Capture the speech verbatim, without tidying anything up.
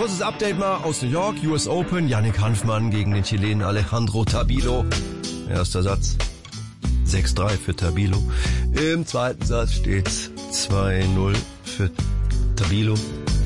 Kurzes Update mal aus New York, U S Open. Yannick Hanfmann gegen den Chilenen Alejandro Tabilo. Erster Satz, sechs drei für Tabilo. Im zweiten Satz steht's zwei null für Tabilo.